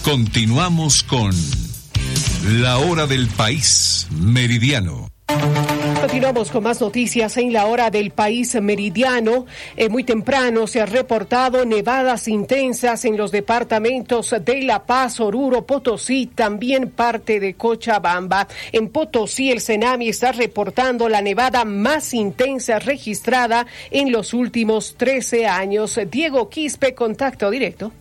Continuamos con La Hora del País Meridiano. Continuamos con más noticias en La Hora del País Meridiano. Muy temprano se han reportado nevadas intensas en los departamentos de La Paz, Oruro, Potosí, también parte de Cochabamba. En Potosí, el CENAMI está reportando la nevada más intensa registrada en los últimos 13 años. Diego Quispe, contacto directo.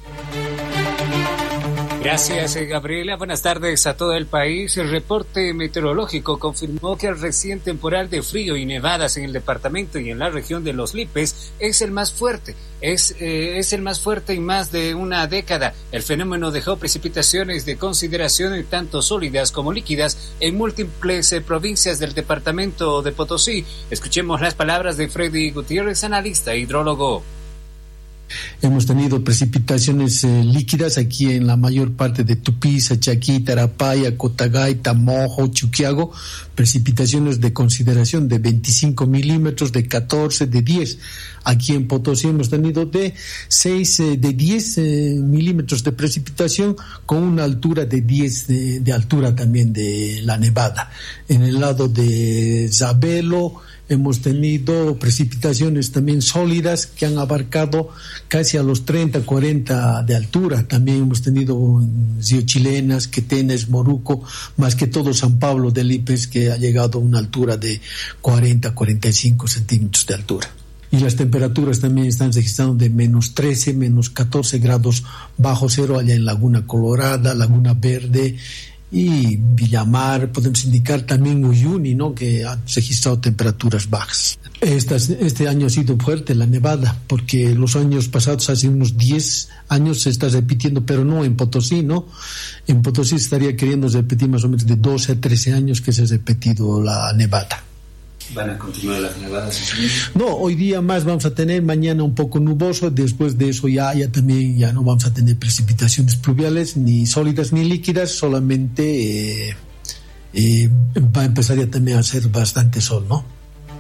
Gracias, Gabriela. Buenas tardes a todo el país. El reporte meteorológico confirmó que el recién temporal de frío y nevadas en el departamento y en la región de Los Lipes es el más fuerte. Es el más fuerte en más de una década. El fenómeno dejó precipitaciones de consideración tanto sólidas como líquidas en múltiples provincias del departamento de Potosí. Escuchemos las palabras de Freddy Gutiérrez, analista e hidrólogo. Hemos tenido precipitaciones líquidas aquí en la mayor parte de Tupiza, Chaquí, Tarapaya, Cotagay, Tamojo, Chuquiago, precipitaciones de consideración de 25 milímetros, de 14, de 10. Aquí en Potosí hemos tenido de 6, de 10 milímetros de precipitación con una altura de 10 de altura también de la nevada. En el lado de Zabelo hemos tenido precipitaciones también sólidas que han abarcado casi a los 30, 40 de altura. También hemos tenido Ziochilenas, Quetenes, Moruco, más que todo San Pablo de Lipes, que ha llegado a una altura de 40, 45 centímetros de altura. Y las temperaturas también están registrando de menos 13, menos 14 grados bajo cero allá en Laguna Colorada, Laguna Verde y Villamar. Podemos indicar también Uyuni, ¿no?, que ha registrado temperaturas bajas. Este año ha sido fuerte la nevada, porque los años pasados, hace unos 10 años, se está repitiendo, pero no en Potosí, ¿no? En Potosí estaría queriendo repetir más o menos de 12 a 13 años que se ha repetido la nevada. ¿Van a continuar las nevadas? No, hoy día más vamos a tener, mañana un poco nuboso, después de eso ya no vamos a tener precipitaciones pluviales, ni sólidas ni líquidas, solamente va a empezar ya también a hacer bastante sol, ¿no?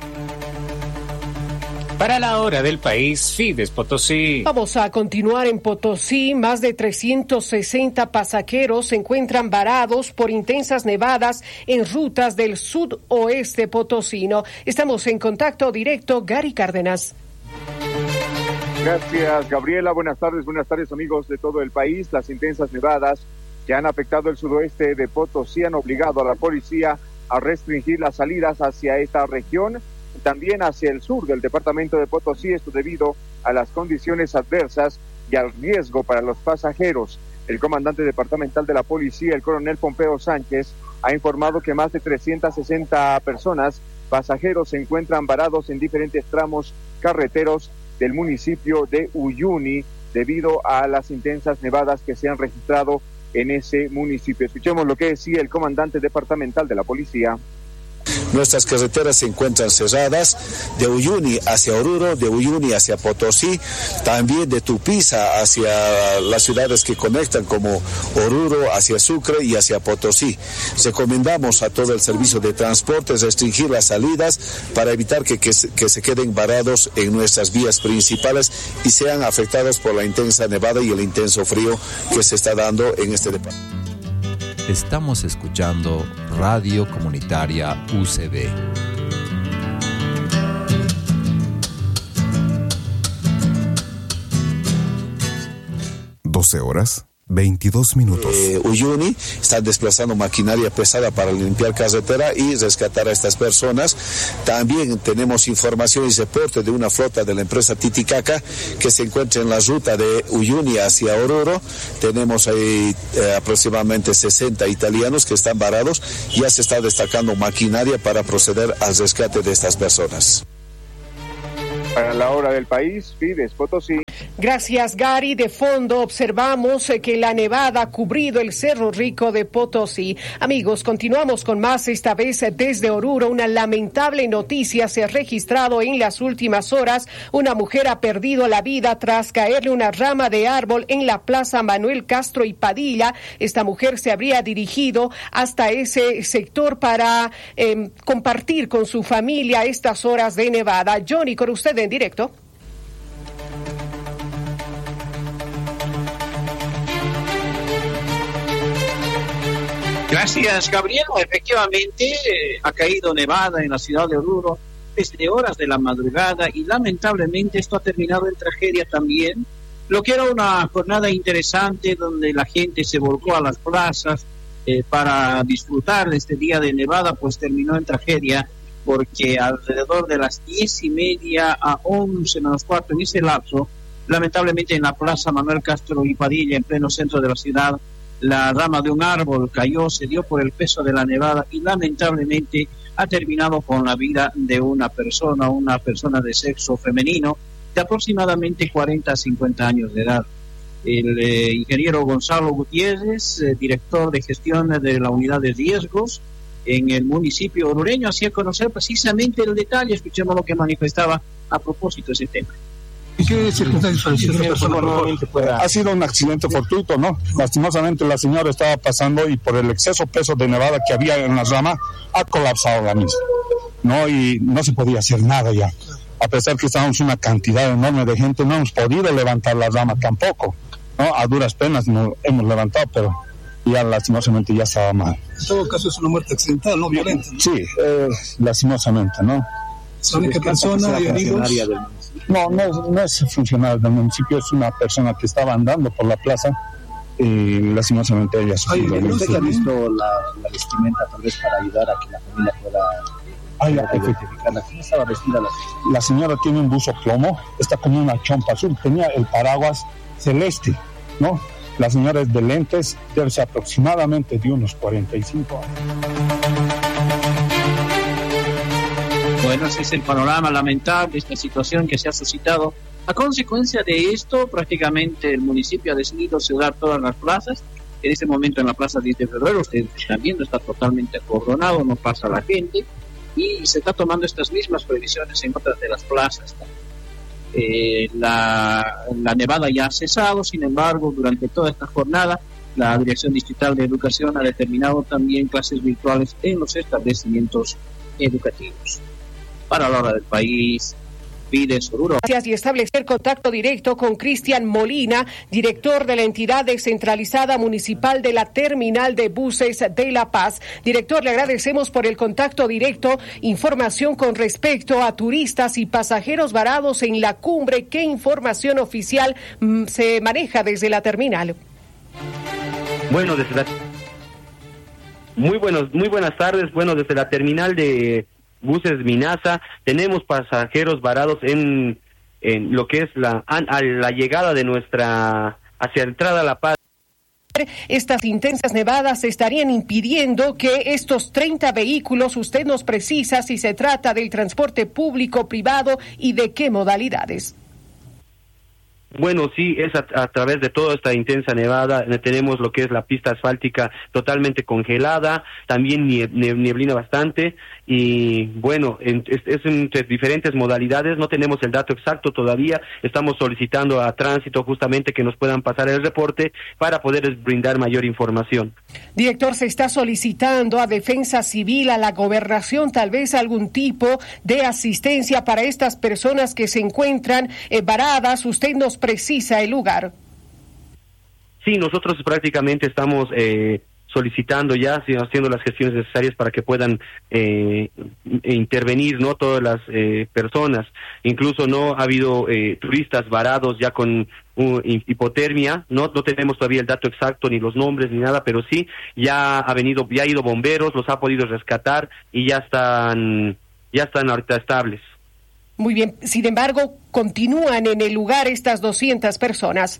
Para La Hora del País, Fides Potosí. Vamos a continuar en Potosí. Más de 360 pasajeros se encuentran varados por intensas nevadas en rutas del sudoeste potosino. Estamos en contacto directo. Gary Cárdenas. Gracias, Gabriela. Buenas tardes, amigos de todo el país. Las intensas nevadas que han afectado el sudoeste de Potosí han obligado a la policía a restringir las salidas hacia esta región, también hacia el sur del departamento de Potosí, esto debido a las condiciones adversas y al riesgo para los pasajeros. El comandante departamental de la policía, el coronel Pompeo Sánchez, ha informado que más de 360 personas, pasajeros, se encuentran varados en diferentes tramos carreteros del municipio de Uyuni debido a las intensas nevadas que se han registrado en ese municipio. Escuchemos lo que decía el comandante departamental de la policía. Nuestras carreteras se encuentran cerradas de Uyuni hacia Oruro, de Uyuni hacia Potosí, también de Tupiza hacia las ciudades que conectan como Oruro, hacia Sucre y hacia Potosí. Recomendamos a todo el servicio de transporte restringir las salidas para evitar que se queden varados en nuestras vías principales y sean afectados por la intensa nevada y el intenso frío que se está dando en este departamento. Estamos escuchando Radio Comunitaria UCB. 12:22. Uyuni está desplazando maquinaria pesada para limpiar carretera y rescatar a estas personas. También tenemos información y reporte de una flota de la empresa Titicaca que se encuentra en la ruta de Uyuni hacia Oruro. Tenemos ahí aproximadamente 60 italianos que están varados. Ya se está destacando maquinaria para proceder al rescate de estas personas. Para La Hora del País, Fides Potosí. Gracias, Gary. De fondo observamos que la nevada ha cubrido el Cerro Rico de Potosí. Amigos, continuamos con más, esta vez desde Oruro. Una lamentable noticia se ha registrado en las últimas horas. Una mujer ha perdido la vida tras caerle una rama de árbol en la Plaza Manuel Castro y Padilla. Esta mujer se habría dirigido hasta ese sector para compartir con su familia estas horas de nevada. Johnny, con usted en directo. Gracias, Gabriela. Efectivamente, ha caído nevada en la ciudad de Oruro desde horas de la madrugada y lamentablemente esto ha terminado en tragedia también. Lo que era una jornada interesante donde la gente se volcó a las plazas para disfrutar de este día de nevada, pues terminó en tragedia, porque alrededor de las 10:30 a 11:45 en ese lapso, lamentablemente en la plaza Manuel Castro y Padilla, en pleno centro de la ciudad, la rama de un árbol cayó, se dio por el peso de la nevada y lamentablemente ha terminado con la vida de una persona de sexo femenino de aproximadamente 40 a 50 años de edad. El ingeniero Gonzalo Gutiérrez, director de gestión de la unidad de riesgos en el municipio orureño, hacía conocer precisamente el detalle. Escuchemos lo que manifestaba a propósito de ese tema. ¿Qué circunstancias falleció esta persona? Ha sido un accidente fortuito, ¿no? Lastimosamente la señora estaba pasando y por el exceso peso de nevada que había en la rama ha colapsado la misma, ¿no? Y no se podía hacer nada ya. A pesar que estábamos una cantidad enorme de gente, no hemos podido levantar la rama tampoco, ¿no? A duras penas no hemos levantado, pero ya lastimosamente ya estaba mal. En todo caso es una muerte accidental, no violenta, ¿no? Sí, lastimosamente, ¿no? ¿La única persona y heridos? No es funcionario del municipio, es una persona que estaba andando por la plaza y lastimosamente ella sufrió. ¿Usted ha visto la vestimenta tal vez para ayudar a que la familia pueda identificarla? ¿Cómo estaba vestida la señora? La señora tiene un buzo plomo, está con una chompa azul, tenía el paraguas celeste, ¿no? La señora es de lentes, debe ser aproximadamente de unos 45 años. Bueno, ese es el panorama lamentable, esta situación que se ha suscitado. A consecuencia de esto, prácticamente el municipio ha decidido cerrar todas las plazas. En este momento en la plaza 10 de febrero, ustedes están viendo, está totalmente acordonado, no pasa la gente. Y se está tomando estas mismas previsiones en otras de las plazas. La nevada ya ha cesado, sin embargo, durante toda esta jornada, la Dirección Distrital de Educación ha determinado también clases virtuales en los establecimientos educativos. Para la hora del país, Fides Oruro. Gracias, y establecer contacto directo con Cristian Molina, director de la entidad descentralizada municipal de la terminal de buses de La Paz. Director, le agradecemos por el contacto directo. Información con respecto a turistas y pasajeros varados en la cumbre. ¿Qué información oficial se maneja desde la terminal? Bueno, muy buenas tardes. Bueno, desde la terminal de buses Minasa tenemos pasajeros varados en lo que es a la llegada de nuestra hacia entrada a La Paz. Estas intensas nevadas estarían impidiendo que estos 30 vehículos, usted nos precisa si se trata del transporte público, privado y de qué modalidades. Bueno, sí, es a través de toda esta intensa nevada. Tenemos lo que es la pista asfáltica totalmente congelada, también nieblina bastante, y bueno, es entre diferentes modalidades. No tenemos el dato exacto todavía, estamos solicitando a Tránsito justamente que nos puedan pasar el reporte para poder brindar mayor información. Director, se está solicitando a Defensa Civil, a la Gobernación, tal vez algún tipo de asistencia para estas personas que se encuentran varadas. Usted nos precisa el lugar. Sí, nosotros prácticamente estamos solicitando ya, haciendo las gestiones necesarias para que puedan intervenir, no todas las personas. Incluso no ha habido turistas varados ya con hipotermia. No tenemos todavía el dato exacto, ni los nombres ni nada, pero sí ya ha ido bomberos, los ha podido rescatar y ya están ahorita estables. Muy bien, sin embargo, continúan en el lugar estas 200 personas.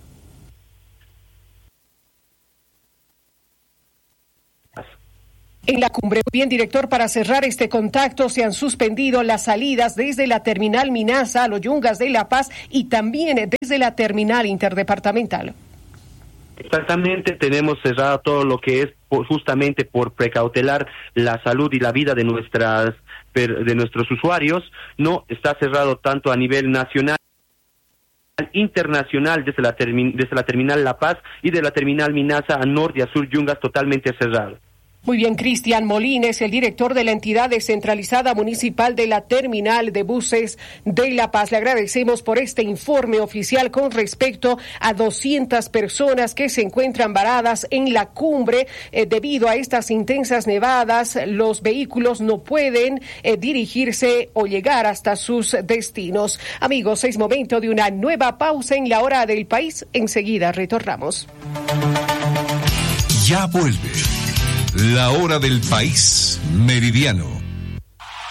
En la cumbre. Bien, director, para cerrar este contacto, se han suspendido las salidas desde la terminal Minasa a los Yungas de La Paz y también desde la terminal interdepartamental. Exactamente, tenemos cerrado todo lo que es justamente por precautelar la salud y la vida de nuestros usuarios. No está cerrado tanto a nivel nacional, internacional, desde la terminal La Paz y de la terminal Minasa a norte y a sur Yungas totalmente cerrado. Muy bien, Cristian Molines, el director de la entidad descentralizada municipal de la terminal de buses de La Paz. Le agradecemos por este informe oficial con respecto a 200 personas que se encuentran varadas en la cumbre. Debido a estas intensas nevadas, los vehículos no pueden dirigirse o llegar hasta sus destinos. Amigos, es momento de una nueva pausa en la hora del país. Enseguida retornamos. Ya vuelve la hora del país meridiano.